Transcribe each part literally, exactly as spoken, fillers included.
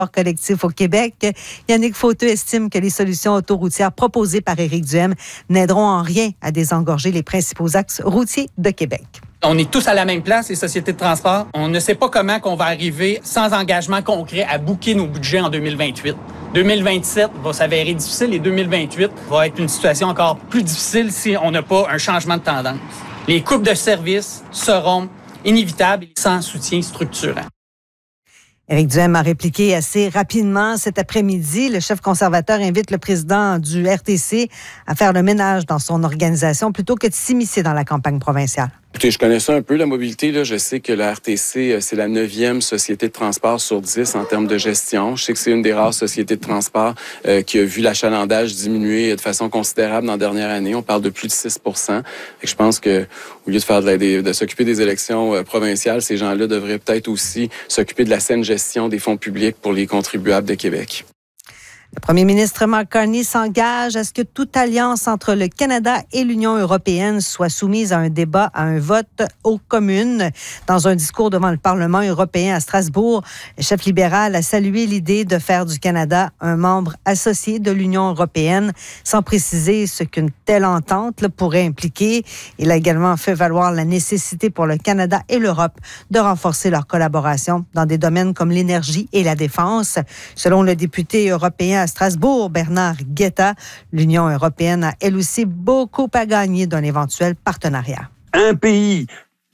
collectif au Québec. Yannick Fauteux estime que les solutions autoroutières proposées par Éric Duhem n'aideront en rien à désengorger les principaux axes routiers de Québec. On est tous à la même place, les sociétés de transport. On ne sait pas comment qu'on va arriver sans engagement concret à booker nos budgets en deux mille vingt-huit. deux mille vingt-sept va s'avérer difficile et deux mille vingt-huit va être une situation encore plus difficile si on n'a pas un changement de tendance. Les coupes de services seront inévitables sans soutien structurant. Éric Duhem a répliqué assez rapidement cet après-midi. Le chef conservateur invite le président du R T C à faire le ménage dans son organisation plutôt que de s'immiscer dans la campagne provinciale. Écoutez, je connais ça un peu, la mobilité. Là. Je sais que la R T C, c'est la neuvième société de transport sur dix en termes de gestion. Je sais que c'est une des rares sociétés de transport euh, qui a vu l'achalandage diminuer de façon considérable dans la dernière année. On parle de plus de six pour cent. Et je pense que au lieu de faire de, la, de, de s'occuper des élections euh, provinciales, ces gens-là devraient peut-être aussi s'occuper de la saine gestion des fonds publics pour les contribuables de Québec. Le premier ministre Mark Carney s'engage à ce que toute alliance entre le Canada et l'Union européenne soit soumise à un débat, à un vote aux communes. Dans un discours devant le Parlement européen à Strasbourg, le chef libéral a salué l'idée de faire du Canada un membre associé de l'Union européenne, sans préciser ce qu'une telle entente là, pourrait impliquer. Il a également fait valoir la nécessité pour le Canada et l'Europe de renforcer leur collaboration dans des domaines comme l'énergie et la défense. Selon le député européen à Strasbourg, Bernard Guetta, l'Union européenne a elle aussi beaucoup à gagner d'un éventuel partenariat. Un pays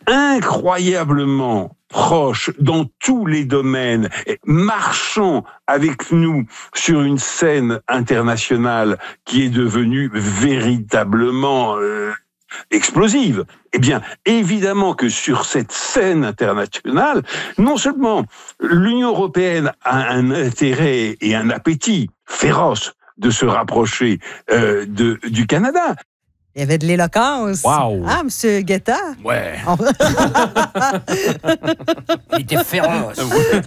incroyablement proche dans tous les domaines, marchant avec nous sur une scène internationale qui est devenue véritablement euh, explosive. Eh bien, évidemment que sur cette scène internationale, non seulement l'Union européenne a un intérêt et un appétit féroce de se rapprocher euh, de, du Canada. Il y avait de l'éloquence. Wow. Ah, M. Guetta. Ouais. On... Il était féroce.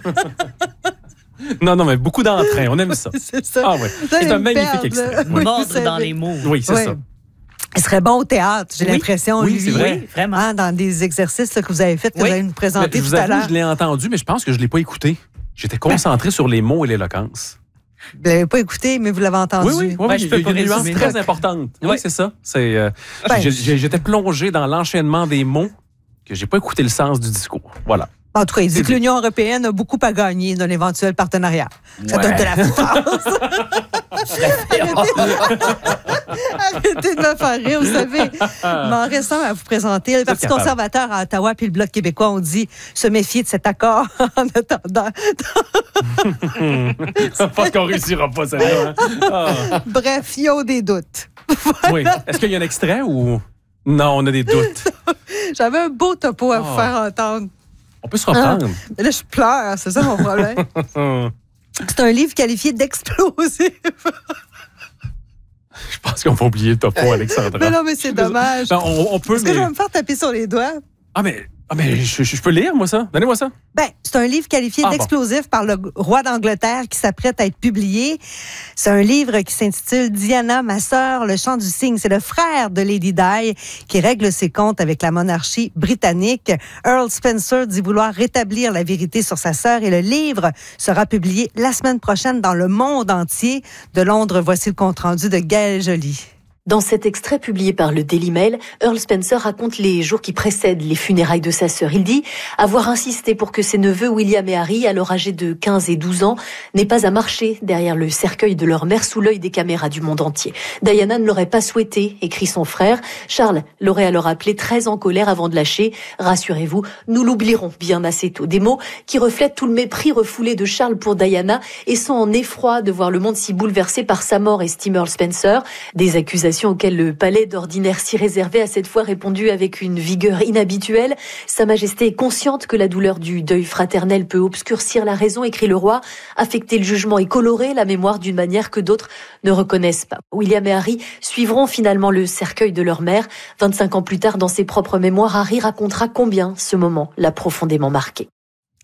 Non, non, mais beaucoup d'entrain. On aime ça. C'est ça. Ah ouais. C'est un magnifique extrait. Oui. Mordre dans les mots. Oui, c'est oui. ça. Il serait bon au théâtre, j'ai oui. l'impression. Oui, lui, c'est vrai. Oui, vraiment. Hein, dans des exercices là, que vous avez faits, que oui. vous allez nous présenter je tout vous à avoue, l'heure. je l'ai entendu, mais je pense que je ne l'ai pas écouté. J'étais concentré sur les mots et l'éloquence. Vous ne l'avez pas écouté, mais vous l'avez entendu. Oui, oui, oui. Ben, il je y peux a pas une nuance résumer. très importante. Oui, Oui. c'est ça. C'est, euh, Ben, j'ai- j'ai- j'étais plongé dans l'enchaînement des mots que j'ai pas écouté le sens du discours. Voilà. En tout cas, il dit C'est que dit. l'Union européenne a beaucoup à gagner d'un éventuel partenariat. Ça Ouais. donne de la force. Arrêtez de me faire rire, vous savez. Mais en restant à vous présenter, le Parti capable. conservateur à Ottawa puis le Bloc québécois ont dit se méfier de cet accord en attendant. Je pense qu'on réussira pas, celle-là. Hein? Ah. Bref, ils ont des doutes. Oui. Est-ce qu'il y a un extrait ou... Non, on a des doutes. J'avais un beau topo à vous Oh. faire entendre. On peut se reprendre. Mais là, je pleure, c'est ça mon problème. C'est un livre qualifié d'explosif. Je pense qu'on va oublier le topo, Alexandra. Mais non, mais c'est dommage. Ben, on, on peut, Est-ce mais... que je vais me faire taper sur les doigts? Ah, mais, ah, mais je, je- je peux lire, moi, ça? Donnez-moi ça. Ben, c'est un livre qualifié Ah, bon. d'explosif par le roi d'Angleterre qui s'apprête à être publié. C'est un livre qui s'intitule Diana, ma sœur, le chant du cygne. C'est le frère de Lady Di qui règle ses comptes avec la monarchie britannique. Earl Spencer dit vouloir rétablir la vérité sur sa sœur et le livre sera publié la semaine prochaine dans le monde entier. De Londres, voici le compte-rendu de Gaël Joly. Dans cet extrait publié par le Daily Mail, Earl Spencer raconte les jours qui précèdent les funérailles de sa sœur. Il dit avoir insisté pour que ses neveux William et Harry, alors âgés de quinze et douze ans, n'aient pas à marcher derrière le cercueil de leur mère sous l'œil des caméras du monde entier. Diana ne l'aurait pas souhaité, écrit son frère. Charles l'aurait alors appelé très en colère avant de lâcher. Rassurez-vous, nous l'oublierons bien assez tôt. Des mots qui reflètent tout le mépris refoulé de Charles pour Diana et sont en effroi de voir le monde si bouleversé par sa mort, estime Earl Spencer. Des accusations auxquelles le palais d'ordinaire si réservé a cette fois répondu avec une vigueur inhabituelle. Sa Majesté est consciente que la douleur du deuil fraternel peut obscurcir la raison, écrit le roi, affecter le jugement et colorer la mémoire d'une manière que d'autres ne reconnaissent pas. William et Harry suivront finalement le cercueil de leur mère. vingt-cinq ans plus tard, dans ses propres mémoires, Harry racontera combien ce moment l'a profondément marqué.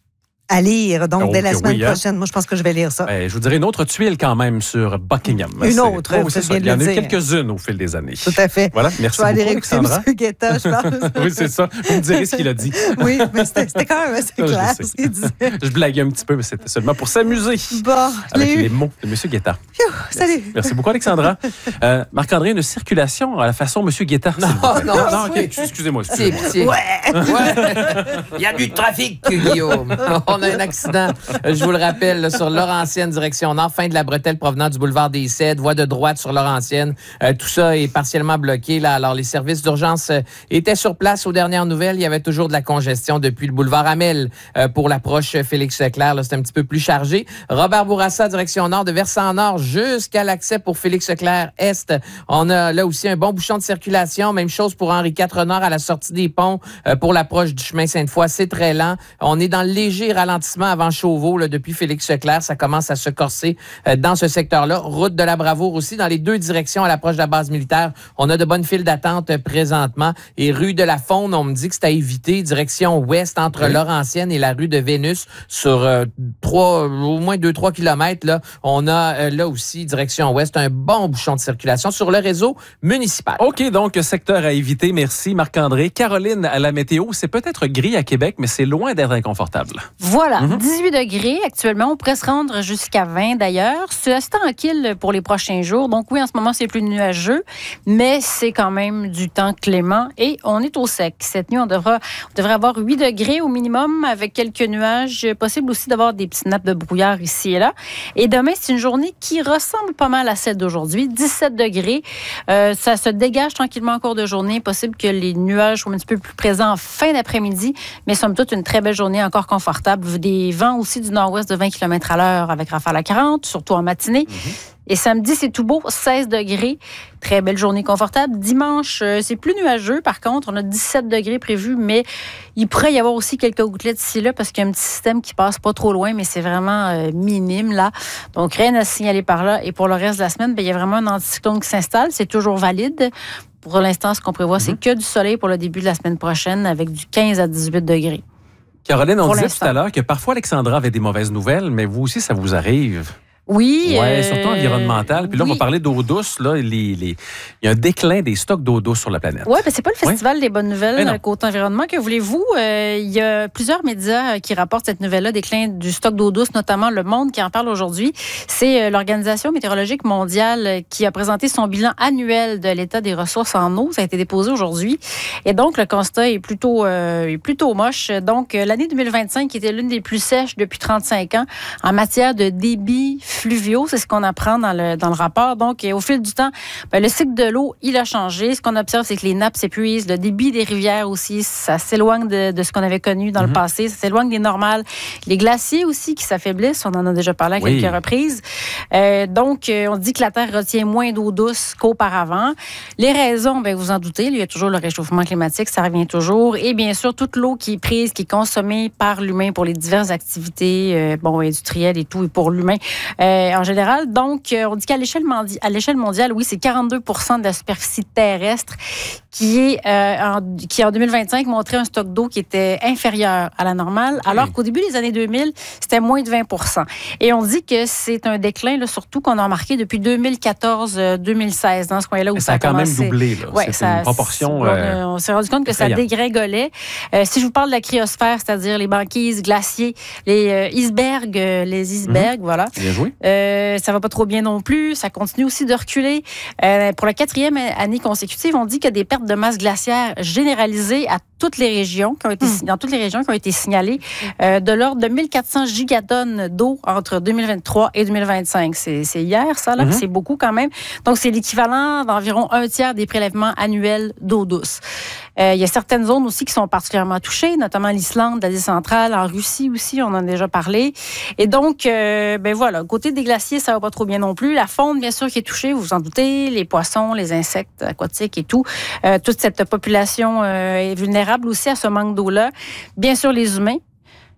À lire, donc, Oh, dès la semaine oui, hein? prochaine. Moi, je pense que je vais lire ça. Ben, je vous dirais une autre tuile quand même sur Buckingham. Une C'est... autre, Oh, vous c'est faites ça. bien Il y en de a le eu dire. quelques-unes au fil des années. Tout à fait. Voilà, merci je vais aller beaucoup, réécouter Alexandra. M. Guetta, je pense. Oui, c'est ça. Vous me direz ce qu'il a dit. Oui, mais c'était, c'était quand même assez Non, je clair sais. ce qu'il disait. Je blaguais un petit peu, mais c'était seulement pour s'amuser. Bon, je Avec l'ai eu. les mots de M. Guetta. Phew, salut. Merci. Merci beaucoup, Alexandra. Euh, Marc-André, une circulation à la façon M. Guetta. s'il vous plaît. non, non, ok, oui. excusez-moi. C'est excusez-moi. petit. Ouais. Ouais. Il y a du trafic, Guillaume. On a un accident, je vous le rappelle, là, sur Laurentienne, direction nord, fin de la bretelle provenant du boulevard des Cèdres, voie de droite sur Laurentienne. Euh, tout ça est partiellement bloqué. Là. Alors, les services d'urgence euh, étaient sur place. Aux dernières nouvelles, il y avait toujours de la congestion depuis le boulevard Amel euh, pour l'approche Félix-Leclerc. Là, c'est un petit peu plus chargé. Robert Bourassa, direction nord, de Versant Nord jusqu'à l'accès pour Félix-Leclerc Est. On a là aussi un bon bouchon de circulation. Même chose pour Henri quatre Nord à la sortie des ponts euh, pour l'approche du chemin Sainte-Foy. C'est très lent. On est dans le léger ralentissement avant Chauveau, là, depuis Félix-Leclerc. Ça commence à se corser euh, dans ce secteur-là. Route de la Bravoure aussi, dans les deux directions à l'approche de la base militaire. On a de bonnes files d'attente euh, présentement. Et rue de la Faune, on me dit que c'est à éviter, direction ouest, entre oui. Laurentienne et la rue de Vénus, sur euh, trois, au moins deux trois kilomètres. Là, on a euh, là aussi, direction ouest, un bon bouchon de circulation sur le réseau municipal. OK, donc secteur à éviter. Merci, Marc-André. Caroline, à la météo, c'est peut-être gris à Québec, mais c'est loin d'être inconfortable. Voilà, mm-hmm. dix-huit degrés actuellement. On pourrait se rendre jusqu'à vingt d'ailleurs. C'est assez tranquille pour les prochains jours. Donc oui, en ce moment, c'est plus nuageux, mais c'est quand même du temps clément et on est au sec. Cette nuit, on devra, on devrait avoir huit degrés au minimum avec quelques nuages. Possible aussi d'avoir des petites nappes de brouillard ici et là. Et demain, c'est une journée qui ressemble pas mal à celle d'aujourd'hui. dix-sept degrés. Euh, ça se dégage tranquillement en cours de journée. Possible que les nuages soient un petit peu plus présents en fin d'après-midi, mais somme toute, une très belle journée encore confortable. Des vents aussi du nord-ouest de vingt kilomètres à l'heure avec rafale à quarante, surtout en matinée. Mm-hmm. Et samedi, c'est tout beau, seize degrés. Très belle journée confortable. Dimanche, euh, c'est plus nuageux. Par contre, on a dix-sept degrés prévus, mais il pourrait y avoir aussi quelques gouttelettes ici là parce qu'il y a un petit système qui passe pas trop loin, mais c'est vraiment euh, minime là. Donc, rien à signaler par là. Et pour le reste de la semaine, bien, il y a vraiment un anticyclone qui s'installe. C'est toujours valide. Pour l'instant, ce qu'on prévoit, mm-hmm. c'est que du soleil pour le début de la semaine prochaine avec du quinze à dix-huit degrés. Caroline, on pour disait l'instant. tout à l'heure que parfois Alexandra avait des mauvaises nouvelles, mais vous aussi, ça vous arrive. Oui. Oui, euh, surtout environnemental. Puis là, oui. on va parler d'eau douce. Là, les, les... Il y a un déclin des stocks d'eau douce sur la planète. Oui, ben c'est pas le Festival ouais. des bonnes nouvelles côté environnement. Que voulez-vous? Euh, il y a plusieurs médias qui rapportent cette nouvelle-là, déclin du stock d'eau douce, notamment Le Monde qui en parle aujourd'hui. C'est euh, l'Organisation météorologique mondiale qui a présenté son bilan annuel de l'état des ressources en eau. Ça a été déposé aujourd'hui. Et donc, le constat est plutôt, euh, est plutôt moche. Donc, euh, l'année deux mille vingt-cinq qui était l'une des plus sèches depuis trente-cinq ans en matière de débit fluviaux, c'est ce qu'on apprend dans le, dans le rapport. Donc, au fil du temps, ben, le cycle de l'eau, il a changé. Ce qu'on observe, c'est que les nappes s'épuisent, le débit des rivières aussi, ça s'éloigne de, de ce qu'on avait connu dans mm-hmm. le passé, ça s'éloigne des normales. Les glaciers aussi qui s'affaiblissent, on en a déjà parlé à oui. quelques reprises. Euh, donc, on dit que la Terre retient moins d'eau douce qu'auparavant. Les raisons, ben, vous en doutez, il y a toujours le réchauffement climatique, ça revient toujours. Et bien sûr, toute l'eau qui est prise, qui est consommée par l'humain pour les diverses activités euh, bon, industrielles et tout, et pour l'humain euh, en général. Donc, euh, on dit qu'à l'échelle, mondi- à l'échelle mondiale, oui, c'est quarante-deux pour cent de la superficie terrestre qui, est, euh, en, qui en deux mille vingt-cinq, montrait un stock d'eau qui était inférieur à la normale, alors oui. qu'au début des années deux mille, c'était moins de vingt pour cent. Et on dit que c'est un déclin, là, surtout qu'on a remarqué depuis deux mille quatorze deux mille seize, dans ce coin-là où ça, ça a quand commencé. Même doublé. Là. Ouais, c'est ça, une proportion... C'est, euh, on, on s'est rendu compte que effrayant. Ça dégringolait. Euh, si je vous parle de la cryosphère, c'est-à-dire les banquises, glaciers, les euh, icebergs, euh, les icebergs, mmh. voilà. Bien joué. Euh, ça va pas trop bien non plus. Ça continue aussi de reculer. Euh, pour la quatrième année consécutive, on dit qu'il y a des pertes de masse glaciaire généralisées à toutes les régions qui ont été, mmh. dans toutes les régions qui ont été signalées, euh, de l'ordre de mille quatre cents gigatonnes d'eau entre deux mille vingt-trois et deux mille vingt-cinq. C'est, c'est hier, ça, là, mmh. c'est beaucoup quand même. Donc, c'est l'équivalent d'environ un tiers des prélèvements annuels d'eau douce. Euh, il y a certaines zones aussi qui sont particulièrement touchées, notamment l'Islande, l'Asie centrale, en Russie aussi, on en a déjà parlé. Et donc, euh, ben voilà, côté des glaciers, ça va pas trop bien non plus. La faune, bien sûr, qui est touchée, vous vous en doutez, les poissons, les insectes aquatiques et tout. Euh, toute cette population euh, est vulnérable aussi à ce manque d'eau-là. Bien sûr, les humains.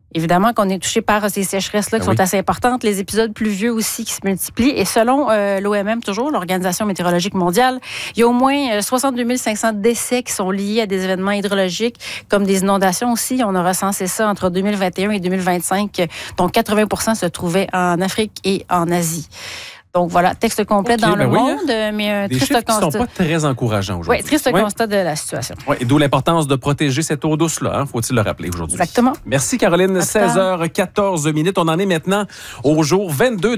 Évidemment qu'on est touché par ces sécheresses-là qui ben sont oui. assez importantes, les épisodes pluvieux aussi qui se multiplient. Et selon euh, l'O M M, toujours, l'Organisation météorologique mondiale, il y a au moins soixante-deux mille cinq cents décès qui sont liés à des événements hydrologiques, comme des inondations aussi. On a recensé ça entre deux mille vingt et un et deux mille vingt-cinq, dont quatre-vingts pour cent se trouvaient en Afrique et en Asie. Donc voilà, texte complet okay, dans ben le oui, monde, hein? mais un des triste chiffres constat. qui ne sont pas très encourageants aujourd'hui. Oui, triste ouais. constat de la situation. Oui, et d'où l'importance de protéger cette eau douce-là, hein? Faut-il le rappeler aujourd'hui. Exactement. Merci Caroline, seize heures quatorze minutes. On en est maintenant au jour vingt-deux.